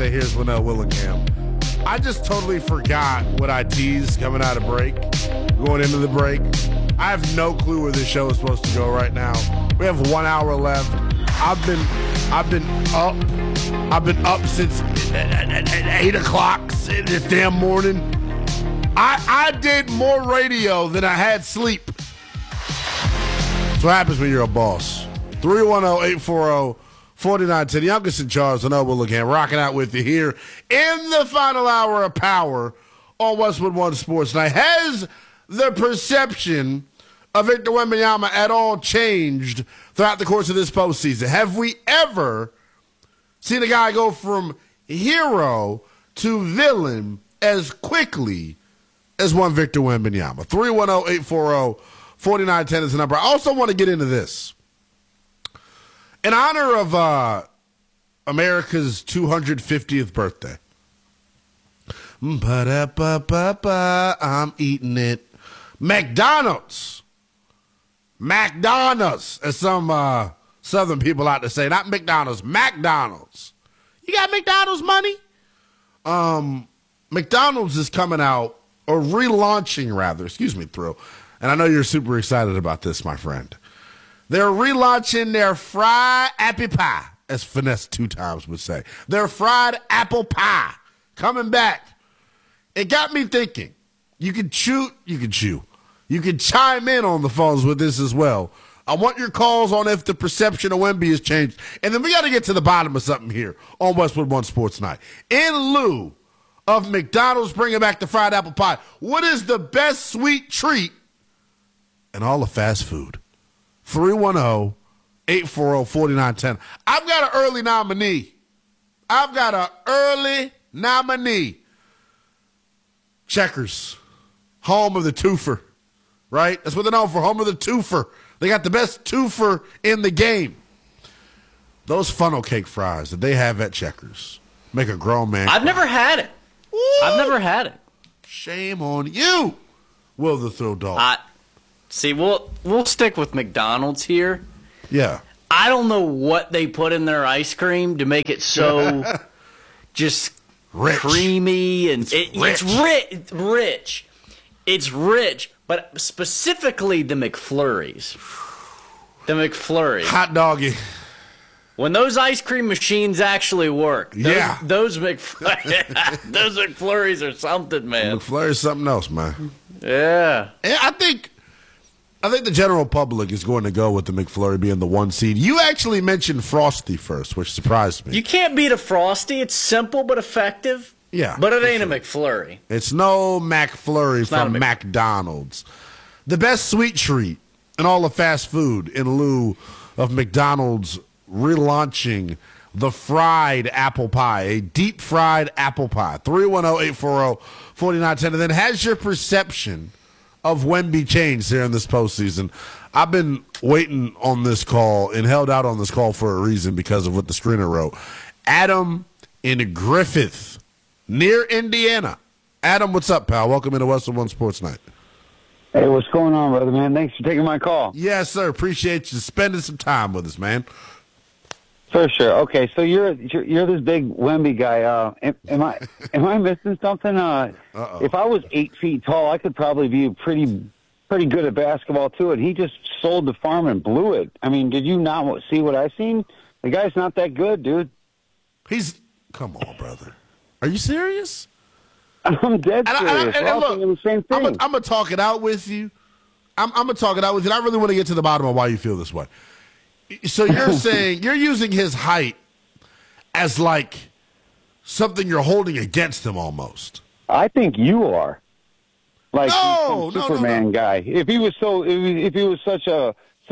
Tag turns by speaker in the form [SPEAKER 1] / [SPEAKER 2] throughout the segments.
[SPEAKER 1] Teddy. Here's Linnell Willingham. I just totally forgot what I teased coming out of break, going into the break. I have no clue where this show is supposed to go right now. We have 1 hour left. I've been up since 8 o'clock this damn morning. I did more radio than I had sleep. That's what happens when you're a boss. 310-840-4910. Youngest in charge, Linnell Willingham, rocking out with you here in the final hour of Power on Westwood One Sports Night. Has the perception of Victor Wembanyama at all changed throughout the course of this postseason? Have we ever seen a guy go from hero to villain as quickly as one Victor Wembanyama? 310-840-4910 is the number. I also want to get into this. In honor of America's 250th birthday, I'm eating it. McDonald's, as some Southern people like to say, not McDonald's, McDonald's. You got McDonald's money? McDonald's is coming out, or relaunching rather, Thrill. And I know you're super excited about this, my friend. They're relaunching their fried apple pie, as Finesse 2 times would say. Their fried apple pie coming back. It got me thinking. You can chew. You can chime in on the phones with this as well. I want your calls on if the perception of Wemby has changed. And then we got to get to the bottom of something here on Westwood One Sports Night. In lieu of McDonald's bringing back the fried apple pie, what is the best sweet treat in all of fast food? 310-840-4910. I've got an early nominee. Checkers, home of the twofer, right? That's what they're known for, home of the twofer. They got the best twofer in the game. Those funnel cake fries that they have at Checkers make a grown man
[SPEAKER 2] I've
[SPEAKER 1] cry.
[SPEAKER 2] never had it.
[SPEAKER 1] Ooh.
[SPEAKER 2] I've never had it.
[SPEAKER 1] Shame on you, Will the Thrill Dog.
[SPEAKER 2] See, we'll stick with McDonald's here.
[SPEAKER 1] Yeah.
[SPEAKER 2] I don't know what they put in their ice cream to make it so just
[SPEAKER 1] rich.
[SPEAKER 2] Creamy and
[SPEAKER 1] rich.
[SPEAKER 2] It's rich. It's rich, but specifically the McFlurries. The McFlurry.
[SPEAKER 1] Hot doggy.
[SPEAKER 2] When those ice cream machines actually work, those McFlurries are something, man.
[SPEAKER 1] McFlurry's something else, man.
[SPEAKER 2] Yeah.
[SPEAKER 1] I think the general public is going to go with the McFlurry being the 1 seed. You actually mentioned Frosty first, which surprised me.
[SPEAKER 2] You can't beat a Frosty. It's simple but effective.
[SPEAKER 1] Yeah.
[SPEAKER 2] But it ain't a McFlurry.
[SPEAKER 1] It's no McFlurry from McDonald's. The best sweet treat in all of fast food in lieu of McDonald's relaunching the fried apple pie, a deep fried apple pie. 310-840-4910. And then has your perception of Wemby changed here in this postseason? I've been waiting on this call and held out on this call for a reason because of what the screener wrote. Adam in Griffith, near Indiana. Adam, what's up, pal? Welcome into Westwood One Sports Night.
[SPEAKER 3] Hey, what's going on, brother, man? Thanks for taking my call.
[SPEAKER 1] Yes, sir. Appreciate you spending some time with us, man.
[SPEAKER 3] For sure. Okay, so you're this big Wemby guy. Am I missing something? If I was 8 feet tall, I could probably be pretty good at basketball too. And he just sold the farm and blew it. I mean, did you not see what I seen? The guy's not that good, dude.
[SPEAKER 1] Come on, brother. Are you serious?
[SPEAKER 3] I'm dead serious.
[SPEAKER 1] And
[SPEAKER 3] We're all
[SPEAKER 1] look,
[SPEAKER 3] thinking the same thing.
[SPEAKER 1] I'm going to talk it out with you. I'm going to talk it out with you. And I really want to get to the bottom of why you feel this way. So you're saying you're using his height as like something you're holding against him almost.
[SPEAKER 3] I think you are. Like
[SPEAKER 1] no,
[SPEAKER 3] Superman guy. If he was such a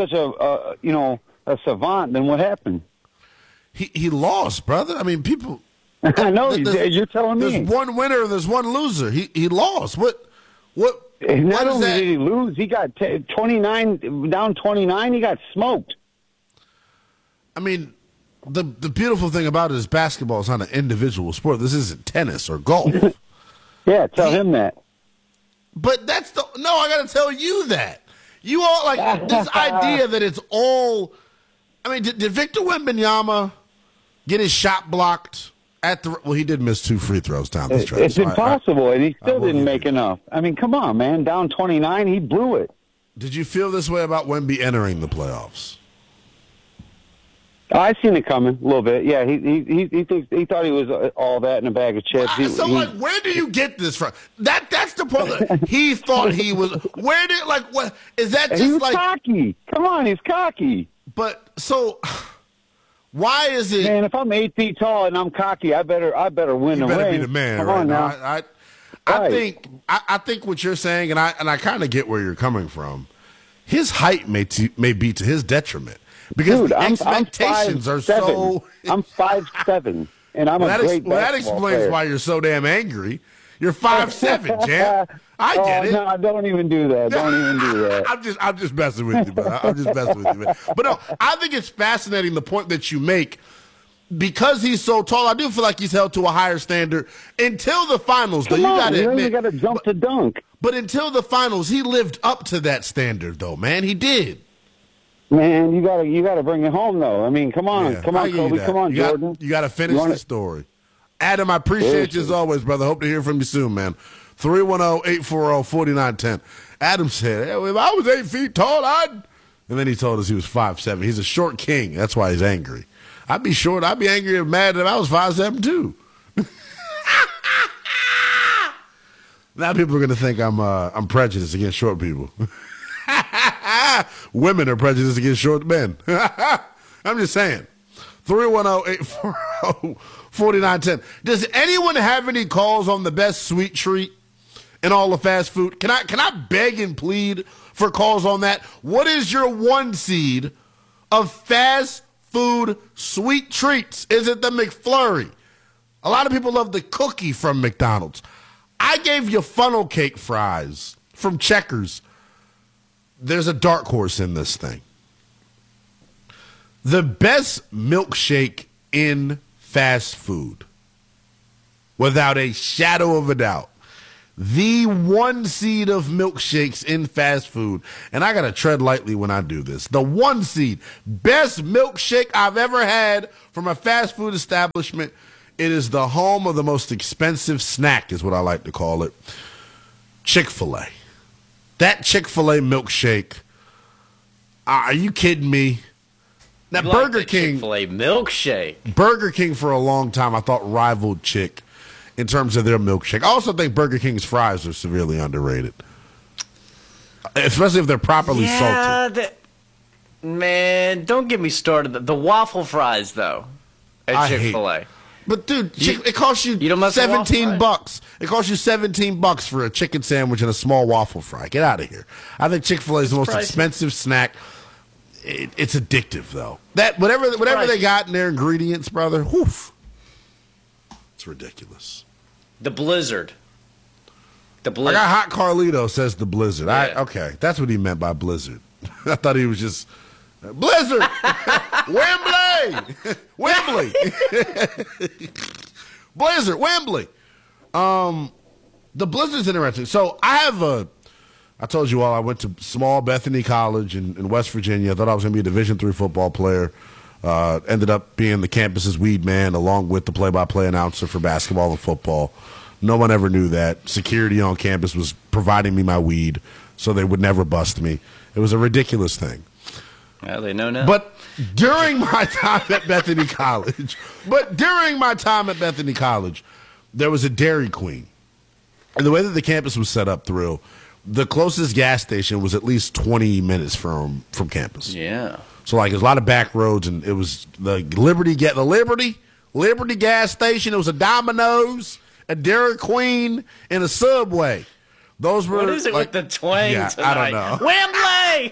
[SPEAKER 3] savant, then what happened?
[SPEAKER 1] He lost, brother. I mean, people.
[SPEAKER 3] I know you're telling me.
[SPEAKER 1] There's one winner and there's one loser. He lost. What?
[SPEAKER 3] Not only did he lose, he got 29 down 29. He got smoked.
[SPEAKER 1] I mean, the beautiful thing about it is basketball is not an individual sport. This isn't tennis or golf.
[SPEAKER 3] Yeah, tell him that.
[SPEAKER 1] But I got to tell you that. You all like this idea that it's all. I mean, did Victor Wembanyama get his shot blocked Well, he did miss 2 free throws down the stretch.
[SPEAKER 3] It's impossible, and he still didn't make enough. I mean, come on, man. Down 29, he blew it.
[SPEAKER 1] Did you feel this way about Wemby entering the playoffs?
[SPEAKER 3] I seen it coming a little bit. Yeah, he thought he was all that in a bag of chips.
[SPEAKER 1] Where do you get this from? That's the point. He thought he was. Where did what is that? Just
[SPEAKER 3] he was cocky. Come on, he's cocky.
[SPEAKER 1] But so, why is it?
[SPEAKER 3] Man, if I'm 8 feet tall and I'm cocky, I better win the ring.
[SPEAKER 1] You better be the man.
[SPEAKER 3] Come
[SPEAKER 1] right
[SPEAKER 3] on now.
[SPEAKER 1] I think what you're saying, and I kind of get where you're coming from. His height may be to his detriment. Because
[SPEAKER 3] dude,
[SPEAKER 1] the expectations are so.
[SPEAKER 3] I'm 5'7", and I'm a great basketball
[SPEAKER 1] that explains
[SPEAKER 3] player.
[SPEAKER 1] why you're so damn angry. You're 5'7", Champ. I get it.
[SPEAKER 3] No, don't even do that. Don't even do that.
[SPEAKER 1] I'm just messing with you, man. I'm just messing with you, man. But no, I think it's fascinating the point that you make. Because he's so tall, I do feel like he's held to a higher standard until the finals. Though, you got to admit,
[SPEAKER 3] you got to jump to dunk.
[SPEAKER 1] But until the finals, he lived up to that standard, though. Man, he did.
[SPEAKER 3] Man, you gotta bring it home, though. I mean, come on, Kobe, come on, Jordan.
[SPEAKER 1] You got to finish the story. Adam, I appreciate you as always, brother. Hope to hear from you soon, man. 310-840-4910. Adam said, hey, if I was 8 feet tall, And then he told us he was 5'7". He's a short king. That's why he's angry. I'd be short. I'd be angry and mad if I was 5'7", too. Now people are going to think I'm prejudiced against short people. Women are prejudiced against short men. I'm just saying. 310-840-4910. Does anyone have any calls on the best sweet treat in all of fast food? Can I beg and plead for calls on that? What is your 1 seed of fast food sweet treats? Is it the McFlurry? A lot of people love the cookie from McDonald's. I gave you funnel cake fries from Checkers. There's a dark horse in this thing. The best milkshake in fast food, without a shadow of a doubt, the 1 seed of milkshakes in fast food, and I got to tread lightly when I do this, the 1 seed, best milkshake I've ever had from a fast food establishment, it is the home of the most expensive snack, is what I like to call it, Chick-fil-A. That Chick-fil-A milkshake, are you kidding me? Now, Burger King.
[SPEAKER 2] Chick-fil-A milkshake.
[SPEAKER 1] Burger King for a long time I thought rivaled Chick in terms of their milkshake. I also think Burger King's fries are severely underrated, especially if they're properly salted.
[SPEAKER 2] Man, don't get me started. The waffle fries, though, at Chick-fil-A.
[SPEAKER 1] But dude, it costs you $17. It costs you $17 for a chicken sandwich and a small waffle fry. Get out of here. I think Chick-fil-A is the most expensive snack. It's addictive though. That whatever they got in their ingredients, brother. Whew, it's ridiculous.
[SPEAKER 2] The Blizzard.
[SPEAKER 1] I got Hot Carlito says the Blizzard. Yeah. Okay, that's what he meant by Blizzard. I thought he was just Blizzard. Wembley. Wembley. Blizzard. Wembley. The Blizzard's interesting. So I told you all I went to small Bethany College in West Virginia. I thought I was going to be a Division III football player. Ended up being the campus's weed man along with the play-by-play announcer for basketball and football. No one ever knew that. Security on campus was providing me my weed so they would never bust me. It was a ridiculous thing.
[SPEAKER 2] Well, they know now.
[SPEAKER 1] But during my time at Bethany College, there was a Dairy Queen. And the way that the campus was set up, Thrill, the closest gas station was at least 20 minutes from campus.
[SPEAKER 2] Yeah.
[SPEAKER 1] So like there's a lot of back roads, and it was the Liberty gas station. It was a Domino's, a Dairy Queen, and a Subway. Those were
[SPEAKER 2] what is it with the twang tonight?
[SPEAKER 1] I don't know.
[SPEAKER 2] Wembley.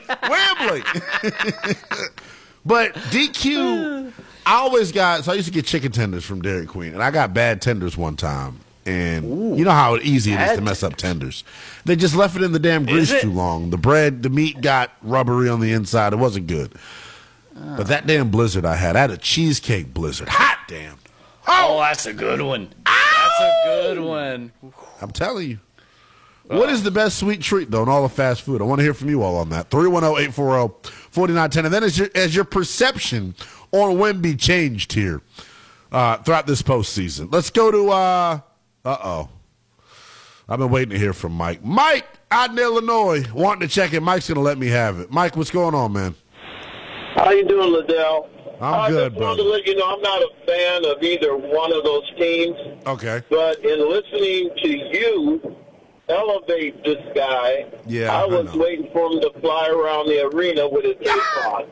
[SPEAKER 1] But DQ, I used to get chicken tenders from Dairy Queen, and I got bad tenders one time. And you know how easy it is to mess up tenders. They just left it in the damn grease too long. The meat got rubbery on the inside. It wasn't good. But that damn Blizzard I had a cheesecake Blizzard. Hot damn.
[SPEAKER 2] Oh, that's a good one. That's a good one.
[SPEAKER 1] I'm telling you. What is the best sweet treat, though, in all of fast food? I want to hear from you all on that. 310-840-4910. And then as your perception on Wemby changed here, throughout this postseason. Let's go to uh-oh. I've been waiting to hear from Mike. Mike out in Illinois wanting to check in. Mike's going to let me have it. Mike, what's going on, man?
[SPEAKER 4] How you doing, Liddell?
[SPEAKER 1] I'm good,
[SPEAKER 4] I just wanted to let you know I'm not a fan of either one of those teams.
[SPEAKER 1] Okay.
[SPEAKER 4] But in listening to you elevate this guy, I was waiting for him to fly around the arena with his cape on.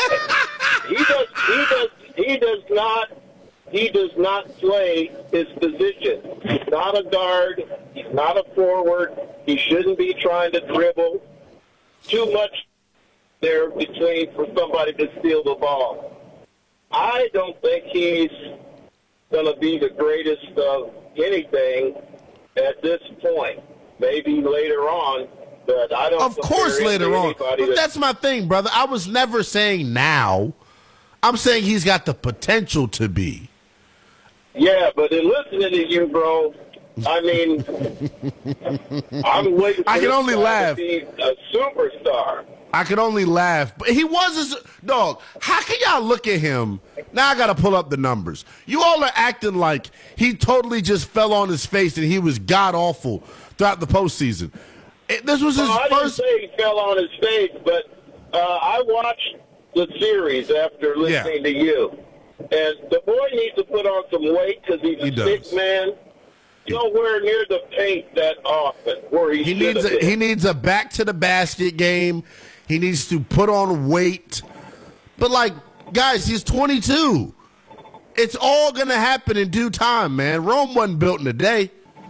[SPEAKER 4] He does not play his position. He's not a guard. He's not a forward. He shouldn't be trying to dribble. Too much there between for somebody to steal the ball. I don't think he's going to be the greatest of anything at this point. Maybe later on, but I don't.
[SPEAKER 1] Of course, later on. But that's my thing, brother. I was never saying now. I'm saying he's got the potential to be.
[SPEAKER 4] Yeah, but in listening to you, bro, I mean, I'm waiting for
[SPEAKER 1] I can only laugh.
[SPEAKER 4] To be a superstar.
[SPEAKER 1] I could only laugh. But he was a dog. How can y'all look at him? Now I got to pull up the numbers. You all are acting like he totally just fell on his face and he was god-awful throughout the postseason. This was his
[SPEAKER 4] I
[SPEAKER 1] first.
[SPEAKER 4] didn't say he fell on his face, but I watched the series after listening to you. And the boy needs to put on some weight because he's a sick man. Nowhere near the paint that often where he should have been.
[SPEAKER 1] He needs a back-to-the-basket game. He needs to put on weight. But, like, guys, he's 22. It's all going to happen in due time, man. Rome wasn't built in a day.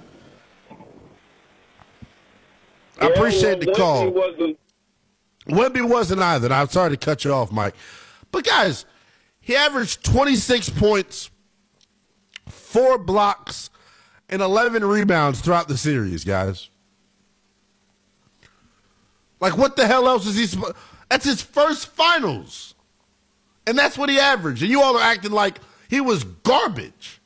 [SPEAKER 1] I appreciate the call. Wemby wasn't either. I'm sorry to cut you off, Mike. But, guys, he averaged 26 points, 4 blocks, and 11 rebounds throughout the series, guys. Like, what the hell else is he supposed? That's his first finals. And that's what he averaged. And you all are acting like he was garbage.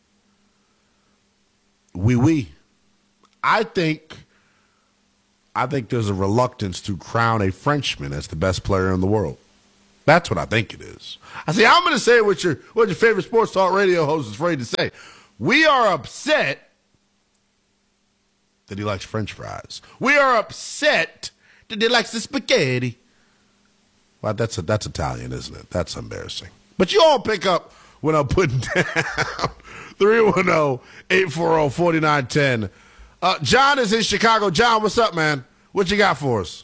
[SPEAKER 1] I think there's a reluctance to crown a Frenchman as the best player in the world. That's what I think it is. I'm going to say what your favorite sports talk radio host is afraid to say. We are upset that he likes French fries. We are upset that he likes the spaghetti. Well, that's Italian, isn't it? That's embarrassing. But you all pick up when I'm putting down 310-840-4910. John is in Chicago. John, what's up, man? What you got for us?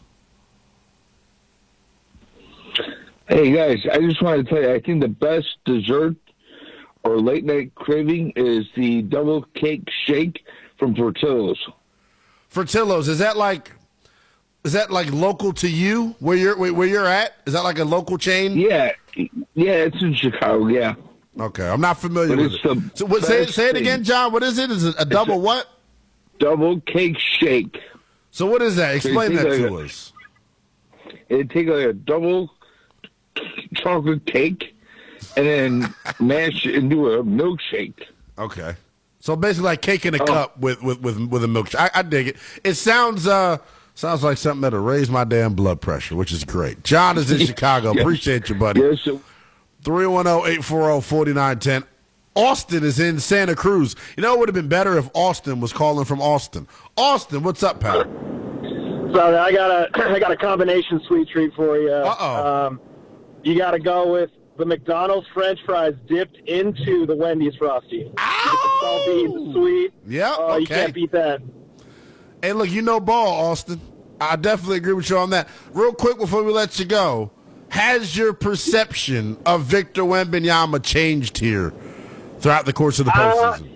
[SPEAKER 5] Hey, guys, I just wanted to tell you, I think the best dessert or late-night craving is the double cake shake from Portillo's.
[SPEAKER 1] Portillo's, is that like local to you where you're at? Is that like a local chain?
[SPEAKER 5] Yeah, it's in Chicago. Yeah.
[SPEAKER 1] Okay, I'm not familiar with it. So say it again, John. What is it? Is it a double what?
[SPEAKER 5] Double cake shake.
[SPEAKER 1] So what is that? Explain that to us.
[SPEAKER 5] It'd take like a double chocolate cake and then mash it into a milkshake.
[SPEAKER 1] Okay. So basically like cake in a cup with a milkshake. I dig it. It sounds like something that'll raise my damn blood pressure, which is great. John is in Chicago.
[SPEAKER 5] Yes.
[SPEAKER 1] Appreciate you, buddy.
[SPEAKER 5] Yes, sir.
[SPEAKER 1] 310-840-4910. Austin is in Santa Cruz. You know, it would have been better if Austin was calling from Austin. Austin, what's up, pal?
[SPEAKER 6] Sorry, I got a combination sweet treat for you.
[SPEAKER 1] Uh-oh.
[SPEAKER 6] You got to go with the McDonald's French fries dipped into the Wendy's Frosty.
[SPEAKER 1] Ow!
[SPEAKER 6] Salty, sweet.
[SPEAKER 1] Yeah, okay.
[SPEAKER 6] You can't beat that.
[SPEAKER 1] Hey, look, you know ball, Austin. I definitely agree with you on that. Real quick before we let you go, has your perception of Victor Wembanyama changed here throughout the course of the postseason?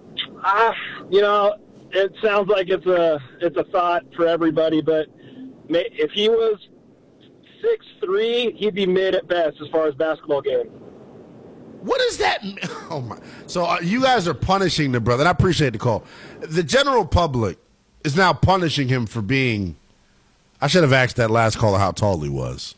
[SPEAKER 6] It sounds like it's a thought for everybody, but if he was 6'3", he'd be mid at best as far as basketball game.
[SPEAKER 1] What does that mean? Oh my! So you guys are punishing the brother, and I appreciate the call. The general public is now punishing him for being. I should have asked that last caller how tall he was.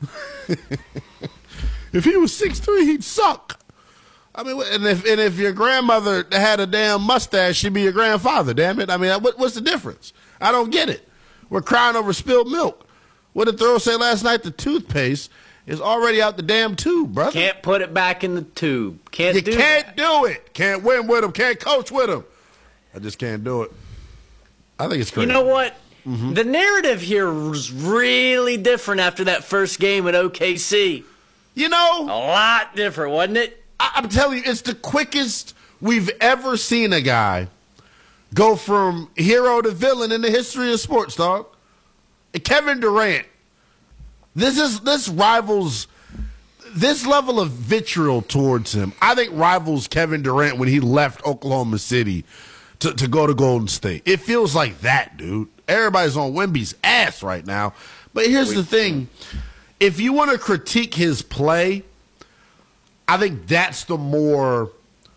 [SPEAKER 1] If he was 6'3", he'd suck. I mean, and if your grandmother had a damn mustache, she'd be your grandfather. Damn it! I mean, what's the difference? I don't get it. We're crying over spilled milk. What did Thoreau say last night? The toothpaste is already out the damn tube, brother.
[SPEAKER 2] Can't put it back in the tube. Can't
[SPEAKER 1] You
[SPEAKER 2] do
[SPEAKER 1] can't
[SPEAKER 2] that.
[SPEAKER 1] do it. Can't win with him. Can't coach with him. I just can't do it. I think it's crazy.
[SPEAKER 2] You know what? The narrative here was really different after that first game at OKC.
[SPEAKER 1] You know,
[SPEAKER 2] A lot different, wasn't it?
[SPEAKER 1] I'm telling you, it's the quickest we've ever seen a guy go from hero to villain in the history of sports, dog. And Kevin Durant, this rivals this level of vitriol towards him. I think rivals Kevin Durant when he left Oklahoma City to go to Golden State. It feels like that, dude. Everybody's on Wemby's ass right now. But here's the thing. If you want to critique his play, I think that's the more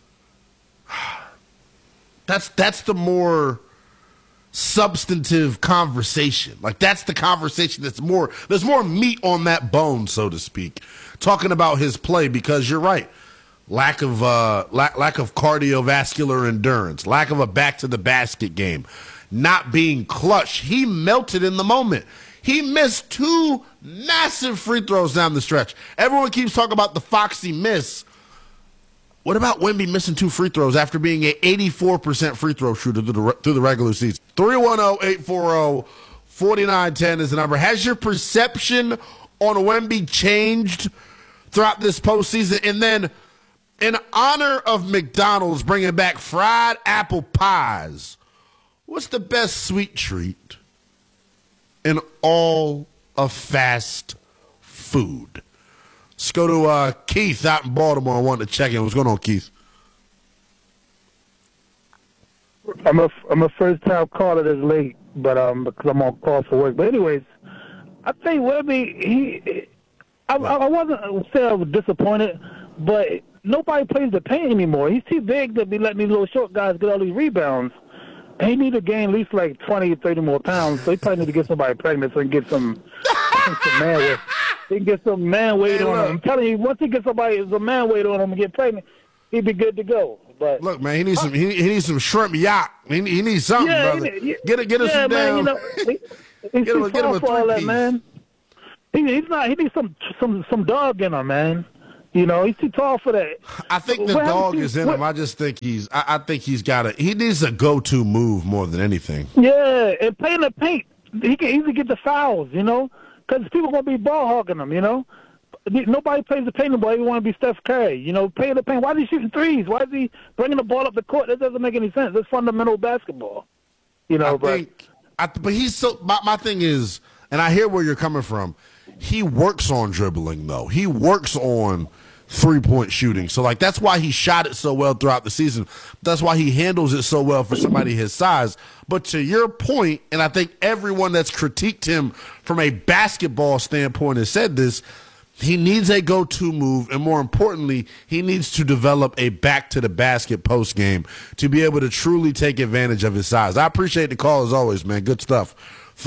[SPEAKER 1] that's the more substantive conversation. Like that's the conversation there's more meat on that bone, so to speak. Talking about his play, because you're right. Lack of cardiovascular endurance, lack of a back to the basket game, not being clutch. He melted in the moment. He missed 2 massive free throws down the stretch. Everyone keeps talking about the Foxy miss. What about Wemby missing 2 free throws after being an 84% free throw shooter through the regular season? 310-840-4910 is the number. Has your perception on Wemby changed throughout this postseason? And then, in honor of McDonald's bringing back fried apple pies, what's the best sweet treat in all of fast food? Let's go to Keith out in Baltimore. I wanted to check in. What's going on, Keith?
[SPEAKER 7] I'm a first-time caller this late, but because I'm on call for work. But anyways, I think Wemby, I wasn't say I was disappointed, but nobody plays the paint anymore. He's too big to be letting these little short guys get all these rebounds. And he need to gain at least like 20, 30 more pounds. So he probably need to get somebody pregnant so he can get some man weight. He can get some man weight on him. I'm telling you, once he gets somebody with some man weight on him and get pregnant, he'd be good to go. But
[SPEAKER 1] look, man, he needs some. He needs some shrimp yacht. He needs something, brother. Get us some damn.
[SPEAKER 7] You know, he's too far for all that, man. He's not. He needs some dog in him, man. You know, he's too tall for that.
[SPEAKER 1] I think the dog is in him. I just think I think he's got he needs a go-to move more than anything.
[SPEAKER 7] Yeah, and playing the paint, he can easily get the fouls, you know, because people going to be ball hogging him, you know. Nobody plays the paint anymore. Everyone want to be Steph Curry, you know, playing the paint. Why is he shooting threes? Why is he bringing the ball up the court? That doesn't make any sense. It's fundamental basketball, you know. But
[SPEAKER 1] he's so. My thing is, and I hear where you're coming from. He works on dribbling, though. He works on three-point shooting. So, like, that's why he shot it so well throughout the season. That's why he handles it so well for somebody his size. But to your point, and I think everyone that's critiqued him from a basketball standpoint has said this, he needs a go-to move, and more importantly, he needs to develop a back-to-the-basket post game to be able to truly take advantage of his size. I appreciate the call as always, man. Good stuff.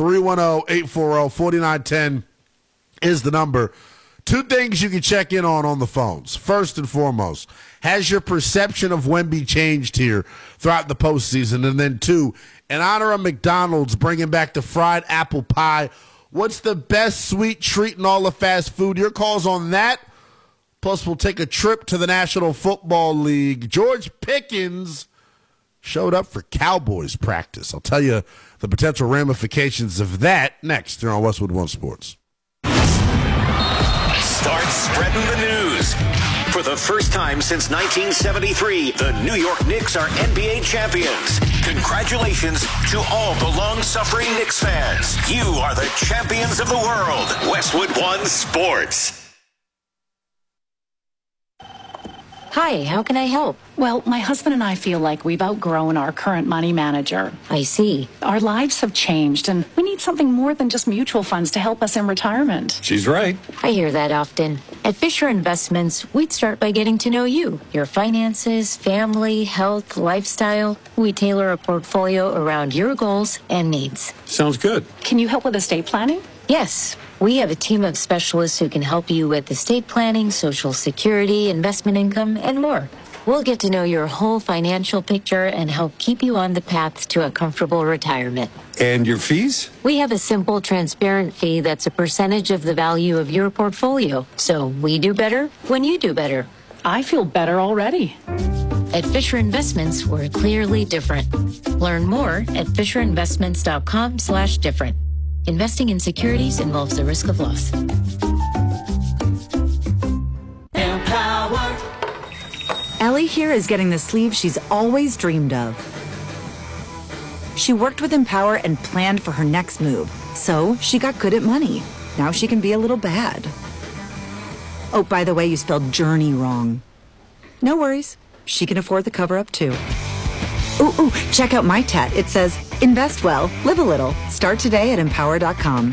[SPEAKER 1] 310-840-4910 is the number. 2 things you can check in on the phones. First and foremost, has your perception of Wemby changed here throughout the postseason? And then 2, in honor of McDonald's bringing back the fried apple pie, what's the best sweet treat in all of fast food? Your calls on that. Plus, we'll take a trip to the National Football League. George Pickens showed up for Cowboys practice. I'll tell you the potential ramifications of that next here on Westwood One Sports.
[SPEAKER 8] Start spreading the news. For the first time since 1973, the New York Knicks are NBA champions. Congratulations to all the long-suffering Knicks fans. You are the champions of the world. Westwood One Sports.
[SPEAKER 9] Hi, how can I help?
[SPEAKER 10] Well, my husband and I feel like we've outgrown our current money manager.
[SPEAKER 9] I see.
[SPEAKER 10] Our lives have changed, and we need something more than just mutual funds to help us in retirement.
[SPEAKER 11] She's right.
[SPEAKER 9] I hear that often. At Fisher Investments, we'd start by getting to know you, your finances, family, health, lifestyle. We tailor a portfolio around your goals and needs.
[SPEAKER 11] Sounds good.
[SPEAKER 10] Can you help with estate planning?
[SPEAKER 9] Yes. We have a team of specialists who can help you with estate planning, Social Security, investment income, and more. We'll get to know your whole financial picture and help keep you on the path to a comfortable retirement.
[SPEAKER 11] And your fees?
[SPEAKER 9] We have a simple, transparent fee that's a percentage of the value of your portfolio. So we do better when you do better.
[SPEAKER 10] I feel better already.
[SPEAKER 9] At Fisher Investments, we're clearly different. Learn more at FisherInvestments.com/different. Investing in securities involves the risk of loss.
[SPEAKER 12] Empower. Ellie here is getting the sleeve she's always dreamed of. She worked with Empower and planned for her next move, so she got good at money. Now she can be a little bad. Oh, by the way, you spelled journey wrong. No worries. She can afford the cover-up, too. Ooh, check out my tat. It says, invest well, live a little. Start today at Empower.com.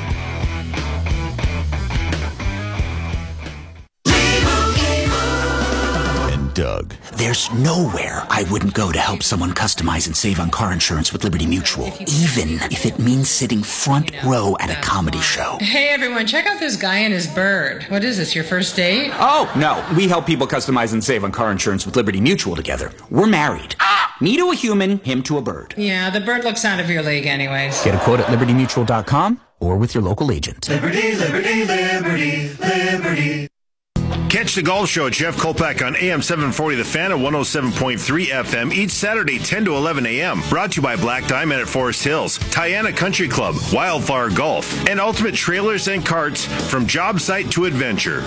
[SPEAKER 13] Doug. There's nowhere I wouldn't go to help someone customize and save on car insurance with Liberty Mutual, even if it means sitting front row at a comedy show.
[SPEAKER 14] Hey everyone, check out this guy and his bird. What is this, your first date?
[SPEAKER 13] Oh, no. We help people customize and save on car insurance with Liberty Mutual together. We're married. Me to a human, him to a bird.
[SPEAKER 14] Yeah, the bird looks out of your league anyways.
[SPEAKER 13] Get a quote at LibertyMutual.com or with your local agent.
[SPEAKER 8] Liberty, liberty, liberty, liberty. Catch the Golf Show at Jeff Kolpak on AM 740 The Fan and 107.3 FM each Saturday 10 to 11 a.m. Brought to you by Black Diamond at Forest Hills, Tiana Country Club, Wildflower Golf, and Ultimate Trailers and Carts from job site to adventure.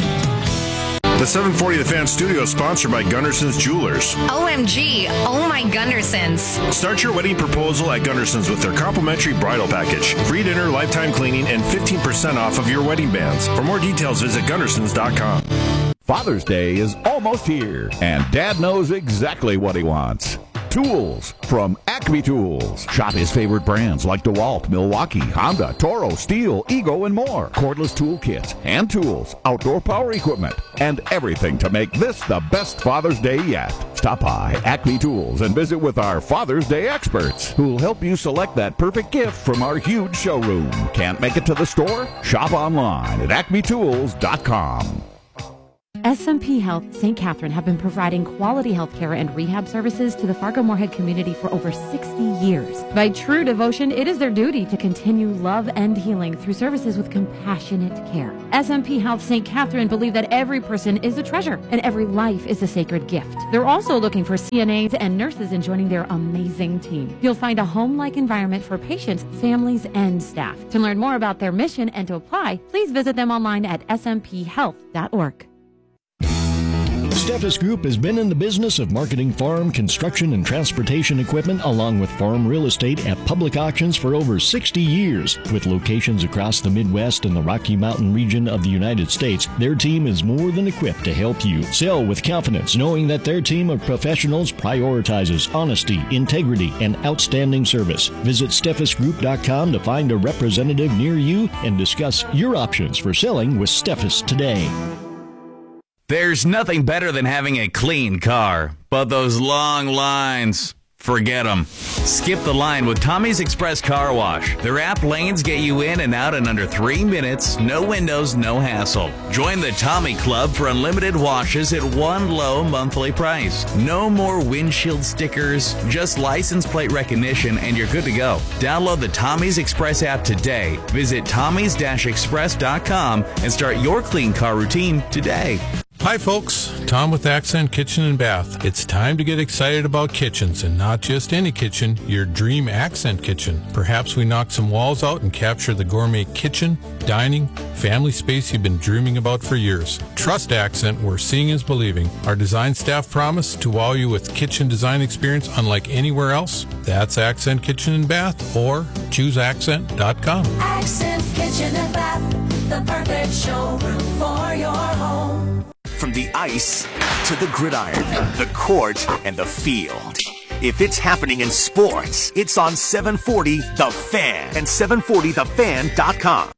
[SPEAKER 8] The 740 The Fan studio is sponsored by Gunderson's Jewelers.
[SPEAKER 15] OMG, oh my Gundersons.
[SPEAKER 8] Start your wedding proposal at Gunderson's with their complimentary bridal package, free dinner, lifetime cleaning, and 15% off of your wedding bands. For more details, visit Gundersons.com.
[SPEAKER 16] Father's Day is almost here, and Dad knows exactly what he wants. Tools from Acme Tools. Shop his favorite brands like DeWalt, Milwaukee, Honda, Toro, Steel, Ego, and more. Cordless tool kits, hand tools, outdoor power equipment, and everything to make this the best Father's Day yet. Stop by Acme Tools and visit with our Father's Day experts who'll help you select that perfect gift from our huge showroom. Can't make it to the store? Shop online at acmetools.com.
[SPEAKER 17] SMP Health St. Catherine have been providing quality health care and rehab services to the Fargo-Moorhead community for over 60 years. By true devotion, it is their duty to continue love and healing through services with compassionate care. SMP Health St. Catherine believe that every person is a treasure and every life is a sacred gift. They're also looking for CNAs and nurses in joining their amazing team. You'll find a home-like environment for patients, families, and staff. To learn more about their mission and to apply, please visit them online at smphhealth.org.
[SPEAKER 18] Steffes Group has been in the business of marketing farm, construction, and transportation equipment along with farm real estate at public auctions for over 60 years. With locations across the Midwest and the Rocky Mountain region of the United States, their team is more than equipped to help you sell with confidence, knowing that their team of professionals prioritizes honesty, integrity, and outstanding service. Visit SteffesGroup.com to find a representative near you and discuss your options for selling with Steffes today.
[SPEAKER 19] There's nothing better than having a clean car, but those long lines, forget them. Skip the line with Tommy's Express Car Wash. Their app lanes get you in and out in under 3 minutes, no windows, no hassle. Join the Tommy Club for unlimited washes at one low monthly price. No more windshield stickers, just license plate recognition, and you're good to go. Download the Tommy's Express app today. Visit tommys-express.com and start your clean car routine today.
[SPEAKER 20] Hi folks, Tom with Accent Kitchen and Bath. It's time to get excited about kitchens, and not just any kitchen, your dream Accent kitchen. Perhaps we knock some walls out and capture the gourmet kitchen, dining, family space you've been dreaming about for years. Trust Accent, where seeing is believing. Our design staff promise to wow you with kitchen design experience unlike anywhere else. That's Accent Kitchen and Bath, or chooseaccent.com.
[SPEAKER 12] Accent Kitchen and Bath, the perfect showroom for your home.
[SPEAKER 8] From the ice to the gridiron, the court, and the field. If it's happening in sports, it's on 740 The Fan and 740thefan.com.